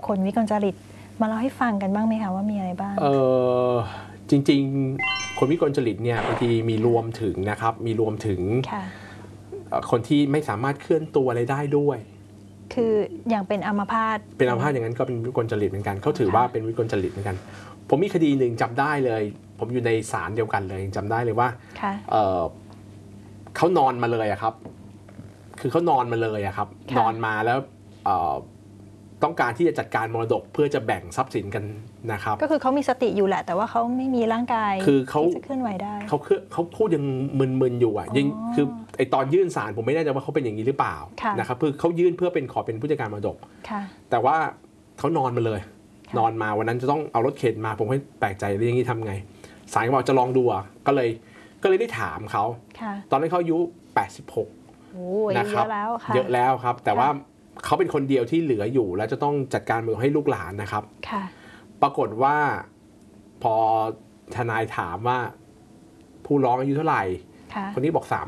คนวิกลจริตมาเล่าให้ฟังกันบ้างไหมคะว่ามีอะไรบ้างจริงๆคนวิกลจริตเนี่ยบางทีมีรวมถึงนะครับมีรวมถึงคนที่ไม่สามารถเคลื่อนตัวอะไรได้ด้วยคืออย่างเป็นอัมพาตอย่างนั้นก็เป็นวิกลจริตเหมือนกันเขาถือว่าเป็นวิกลจริตเหมือนกันผมมีคดีหนึ่งจำได้เลยผมอยู่ในศาลเดียวกันเลยจำได้เลยว่าเขานอนมาเลยครับคือเขานอนมาเลยครับนอนมาแล้วต้องการที่จะจัดการมรดกเพื่อจะแบ่งทรัพย์สินกันนะครับก็คือเขามีสติอยู่แหละแต่ว่าเขาไม่มีร่างกายคือเขาจะเคลื่อนไหวได้เขาพูดยังมึนๆอยู่ยังคือไอตอนยื่นศาลผมไม่แน่ใจว่าเขาเป็นอย่างนี้หรือเปล่านะครับคือเขายื่นเพื่อเป็นขอเป็นผู้จัดการมรดกแต่ว่าเขานอนมาเลยนอนมาวันนั้นจะต้องเอารถเข็นมาผมก็แปลกใจเรื่องนี้ทำไงศาลก็บอกจะลองดูก็เลยได้ถามเขาตอนนั้นเขาอายุ86นะครับเยอะแล้วครับแต่ว่าเขาเป็นคนเดียวที่เหลืออยู่แล้วจะต้องจัดการมือให้ลูกหลานนะครับปรากฏว่าพอทนายถามว่าผู้ร้องอายุเท่าไหร่คนนี้บอก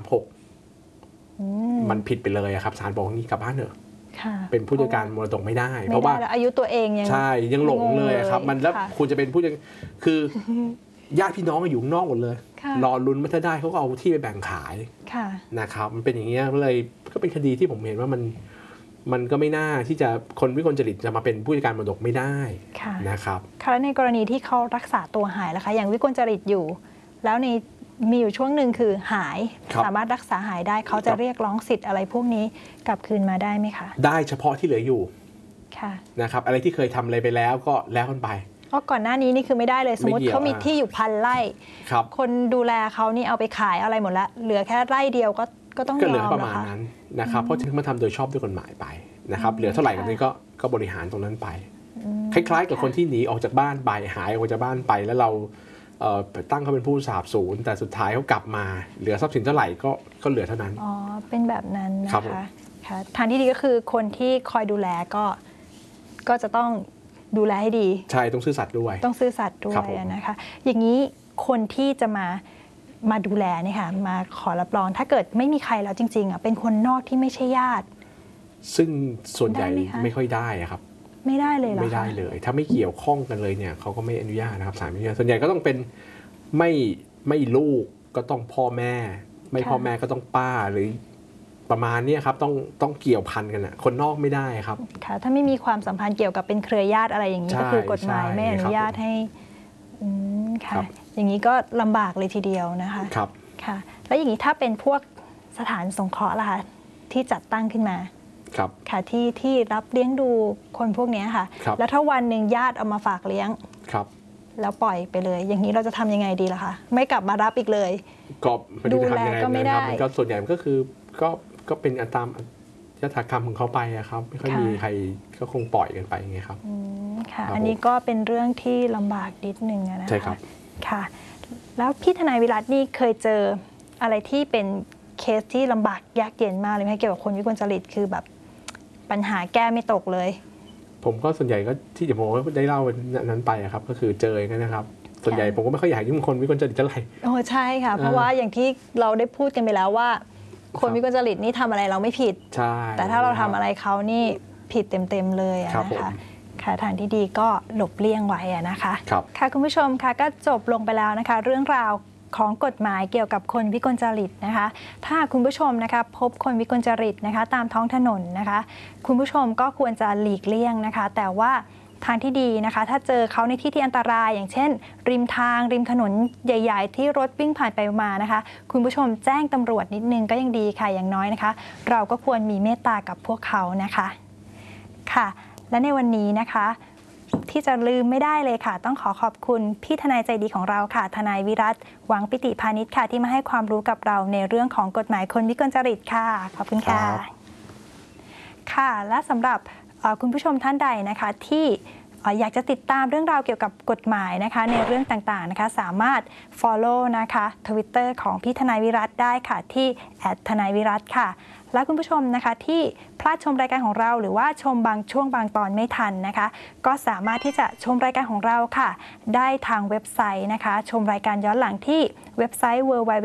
36มันผิดไปเลยครับศาลบอกงี้กลับบ้านเถอะเป็นผู้จัดการมรดกไม่ได้เพราะว่าอายุตัวเองใช่ยังหลงเลยครับมันแล้วคุณจะเป็นผู้จัดคือญาติพี่น้องอยู่นอกหมดเลยรอลุ้นไม่ได้เขาก็เอาที่ไปแบ่งขายนะครับมันเป็นอย่างนี้เลยก็เป็นคดีที่ผมเห็นว่ามันก็ไม่น่าที่จะคนวิกลจริตจะมาเป็นผู้จัดการมรดกไม่ได้นะครับแล้วในกรณีที่เขารักษาตัวหายล่ะคะอย่างวิกลจริตอยู่แล้วมีอยู่ช่วงหนึ่งคือหายสามารถรักษาหายได้เขาจะเรียกร้องสิทธิ์อะไรพวกนี้กลับคืนมาได้ไหมคะได้เฉพาะที่เหลืออยู่นะครับอะไรที่เคยทำอะไรไปแล้วก็แล้วกันไปเพราะก่อนหน้านี้นี่คือไม่ได้เลยสมมติเขามีที่อยู่1,000 ไร่คนดูแลเขานี่เอาไปขายอะไรหมดแล้วเหลือแค่ไร่เดียวก็ต้องยอมก็เหลือประมาณนั้นนะครับเพราะถึงมาทำโดยชอบด้วยกฎหมายไปนะครับเหลือเท่าไหร่กันนี้ก็บริหารตรงนั้นไปคล้ายๆกับคนที่หนีออกจากบ้านไปหายออกจากบ้านไปแล้วเราตั้งเขาเป็นผู้สาบสูญแต่สุดท้ายเขากลับมาเหลือทรัพย์สินเท่าไหร่ก็เหลือเท่านั้นอ๋อเป็นแบบนั้นนะคะทางที่ดีก็คือคนที่คอยดูแลก็จะต้องดูแลให้ดีใช่ต้องซื่อสัตย์ด้วยนะคะอย่างนี้คนที่จะมาดูแลนี่ค่ะมาขอรับรองถ้าเกิดไม่มีใครแล้วจริงๆเป็นคนนอกที่ไม่ใช่ญาติซึ่งส่วนใหญ่ไม่ค่อยได้ครับไม่ได้เลยเหรอคะไม่ได้เลยถ้าไม่เกี่ยวข้องกันเลยเนี่ยเขาก็ไม่อนุญาตนะครับศาลไม่อนุญาตส่วนใหญ่ก็ต้องเป็นไม่ลูกก็ต้องพ่อแม่ไม่พ่อแม่ก็ต้องป้าหรือประมาณนี้ครับต้องเกี่ยวพันกันคนนอกไม่ได้ครับค่ะถ้าไม่มีความสัมพันธ์เกี่ยวกับเป็นเครือญาติอะไรอย่างนี้ก็คือกฎหมายไม่อนุญาตให้ค่ะอย่างนี้ก็ลำบากเลยทีเดียวนะคะครับค่ะแล้วอย่างนี้ถ้าเป็นพวกสถานสงเคราะห์ล่ะคะที่จัดตั้งขึ้นมาค่ะที่รับเลี้ยงดูคนพวกนี้ค่ะแล้วถ้าวันหนึ่งญาติเอามาฝากเลี้ยงแล้วปล่อยไปเลยอย่างนี้เราจะทำยังไงดีล่ะคะไม่กลับมารับอีกเลยก็ดูแลก็ไม่ได้ก็ส่วนใหญ่ก็คือก็เป็นตามยถากรรมของเขาไปครับไม่ค่อยมีใครก็คงปล่อยกันไปไงครับค่ะอันนี้ก็เป็นเรื่องที่ลำบากนิดนึงนะคะใช่ครับค่ะแล้วพี่ทนายวิรัตนี่เคยเจออะไรที่เป็นเคสที่ลำบากยากเย็นมากเลยไหมเกี่ยวกับคนวิกลจริตคือแบบปัญหาแก้ไม่ตกเลยผมก็ส่วนใหญ่ก็ที่ผมได้เล่านั้นไปครับก็คือเจออย่างนั้นนะครับส่วนใหญ่ผมก็ไม่ค่อยอยากยุ่งคนวิกลจริตเท่าไหร่โอ้ใช่ค่ะเพราะว่าอย่างที่เราได้พูดกันไปแล้วว่าคนวิกลจริตนี่ทำอะไรเราไม่ผิดแต่ถ้าเราทำอะไรเขานี่ผิดเต็มเลยนะคะค่ะทางที่ดีก็หลบเลี่ยงไว้นะคะค่ะคุณผู้ชมค่ะก็จบลงไปแล้วนะคะเรื่องราวของกฎหมายเกี่ยวกับคนวิกลจริตนะคะถ้าคุณผู้ชมนะคะพบคนวิกลจริตนะคะตามท้องถนนนะคะคุณผู้ชมก็ควรจะหลีกเลี่ยงนะคะแต่ว่าทางที่ดีนะคะถ้าเจอเขาในที่อันตรายอย่างเช่นริมทางริมถนนใหญ่ๆที่รถวิ่งผ่านไปมานะคะคุณผู้ชมแจ้งตำรวจนิดนึงก็ยังดีค่ะอย่างน้อยนะคะเราก็ควรมีเมตตากับพวกเขานะคะค่ะและในวันนี้นะคะที่จะลืมไม่ได้เลยค่ะต้องขอบคุณพี่ทนายใจดีของเราค่ะทนายวิรัต หวังปิติพานิชค่ะที่มาให้ความรู้กับเราในเรื่องของกฎหมายคนวิกลจริตค่ะขอบคุณค่ะค่ะและสำหรับคุณผู้ชมท่านใดนะคะที่อยากจะติดตามเรื่องราวเกี่ยวกับกฎหมายนะคะในเรื่องต่างๆนะคะสามารถ follow นะคะ Twitter ของพี่ทนายวิรัตได้ค่ะที่ @ทนายวิรัตค่ะและคุณผู้ชมนะคะที่พลาดชมรายการของเราหรือว่าชมบางช่วงบางตอนไม่ทันนะคะก็สามารถที่จะชมรายการของเราค่ะได้ทางเว็บไซต์นะคะชมรายการย้อนหลังที่เว็บไซต์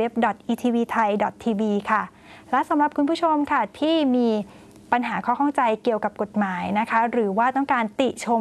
www.etvthai.tv ค่ะและสำหรับคุณผู้ชมค่ะที่มีปัญหาข้อข้องใจเกี่ยวกับกฎหมายนะคะหรือว่าต้องการติชม